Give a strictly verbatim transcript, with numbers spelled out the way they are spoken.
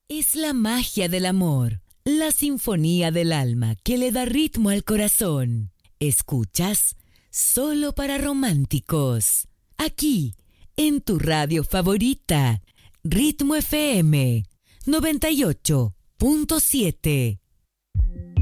Es la magia del amor, la sinfonía del alma que le da ritmo al corazón. Escuchas Solo para Románticos, aquí, en tu radio favorita, Ritmo F M noventa y ocho punto siete.